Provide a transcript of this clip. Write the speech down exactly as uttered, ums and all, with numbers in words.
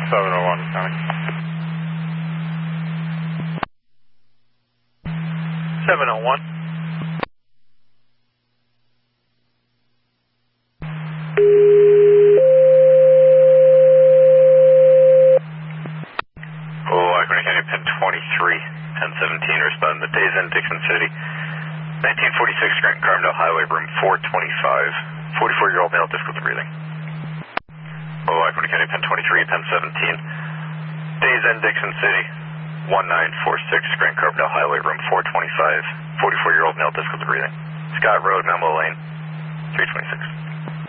seven oh one, County. seven oh one. Oh, Icon County, Pen twenty-three, ten seventeen, respond to Days in Dixon City. nineteen forty-six, Grant Carbondale Highway, room four twenty-five. forty-four-year-old male, difficult breathing. Oh, Icon County, Pen twenty-three, ten seventeen. Days in Dixon City. nineteen forty-six, Grant Carbondale Highway, room four twenty-five. forty-four-year-old male, difficult breathing. Scott Road, Mammo Lane, three twenty-six.